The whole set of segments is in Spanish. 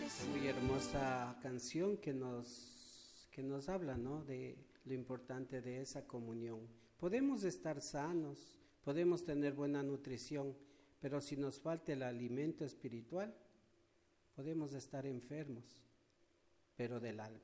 Muy hermosa canción que nos habla, ¿no?, de lo importante de esa comunión. Podemos estar sanos, podemos tener buena nutrición, pero si nos falta el alimento espiritual, podemos estar enfermos, pero del alma.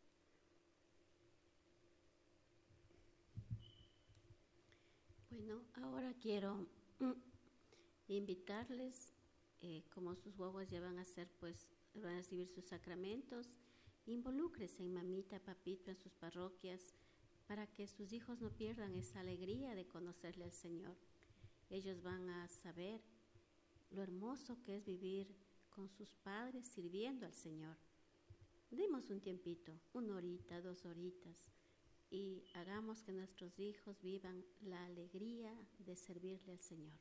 Bueno, ahora quiero invitarles, como sus guaguas ya van a hacer, pues van a recibir sus sacramentos, involúcrese en mamita, papito, en sus parroquias, para que sus hijos no pierdan esa alegría de conocerle al Señor. Ellos van a saber lo hermoso que es vivir con sus padres sirviendo al Señor. Demos un tiempito, 1 horita, 2 horitas, y hagamos que nuestros hijos vivan la alegría de servirle al Señor.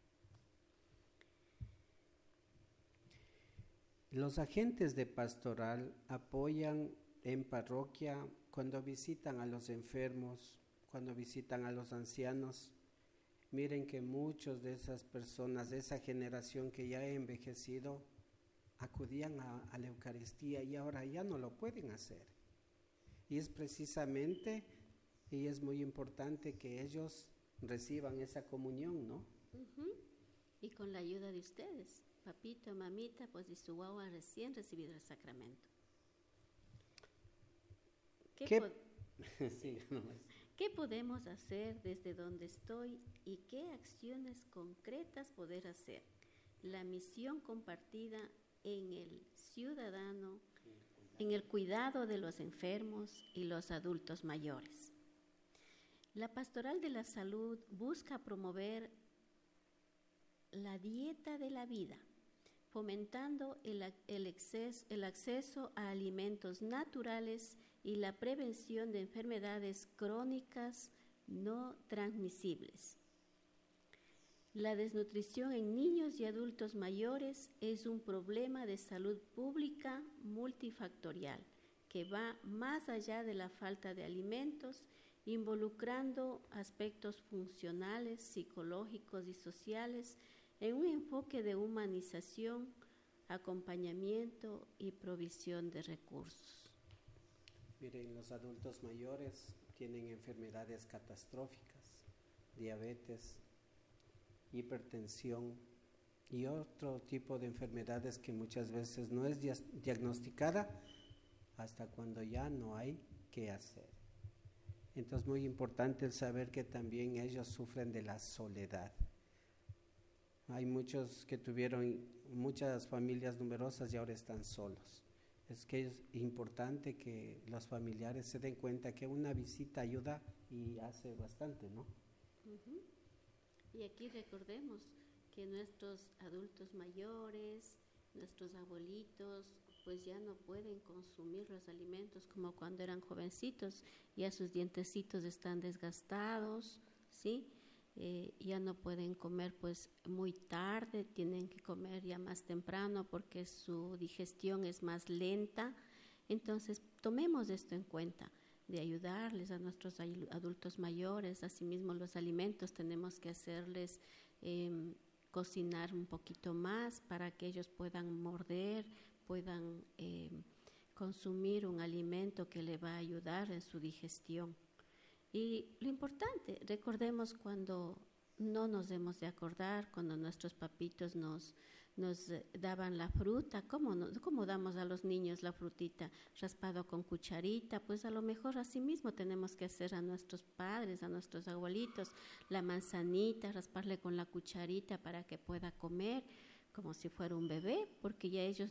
Los agentes de pastoral apoyan en parroquia cuando visitan a los enfermos, cuando visitan a los ancianos. Miren que muchos de esas personas, de esa generación que ya ha envejecido, acudían a la Eucaristía y ahora ya no lo pueden hacer. Y es precisamente, y es muy importante que ellos reciban esa comunión, ¿no? Y con la ayuda de ustedes, papito, mamita, pues y su guagua recién recibido el sacramento. ¿Qué podemos hacer desde donde estoy y qué acciones concretas poder hacer? La misión compartida en el ciudadano, en el cuidado de los enfermos y los adultos mayores. La Pastoral de la Salud busca promover la dieta de la vida, fomentando el acceso a alimentos naturales y la prevención de enfermedades crónicas no transmisibles. La desnutrición en niños y adultos mayores es un problema de salud pública multifactorial que va más allá de la falta de alimentos, involucrando aspectos funcionales, psicológicos y sociales en un enfoque de humanización, acompañamiento y provisión de recursos. Miren, los adultos mayores tienen enfermedades catastróficas, diabetes, hipertensión y otro tipo de enfermedades que muchas veces no es diagnosticada hasta cuando ya no hay qué hacer. Entonces, muy importante el saber que también ellos sufren de la soledad. Hay muchos que tuvieron muchas familias numerosas y ahora están solos. Es que es importante que los familiares se den cuenta que una visita ayuda y hace bastante, ¿no? Y aquí recordemos que nuestros adultos mayores, nuestros abuelitos, pues ya no pueden consumir los alimentos como cuando eran jovencitos, ya sus dientecitos están desgastados, ¿sí? Ya no pueden comer pues muy tarde, tienen que comer ya más temprano porque su digestión es más lenta. Entonces, tomemos esto en cuenta, de ayudarles a nuestros adultos mayores. Asimismo, los alimentos tenemos que hacerles cocinar un poquito más para que ellos puedan morder, puedan consumir un alimento que le va a ayudar en su digestión. Y lo importante, recordemos cuando no nos debemos de acordar, cuando nuestros papitos nos daban la fruta, ¿cómo damos a los niños la frutita? Raspado con cucharita, pues a lo mejor así mismo tenemos que hacer a nuestros padres, a nuestros abuelitos, la manzanita, rasparle con la cucharita para que pueda comer como si fuera un bebé, porque ya ellos